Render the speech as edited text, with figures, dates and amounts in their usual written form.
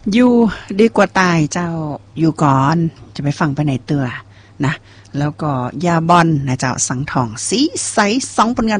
อยู่ดีกว่าตายเจ้าอยู่ก่อนจะไปฟังไปไหนเตือนะแล้วก็ยาบอนนะเจ้าสังทองสีใส2ผลงาน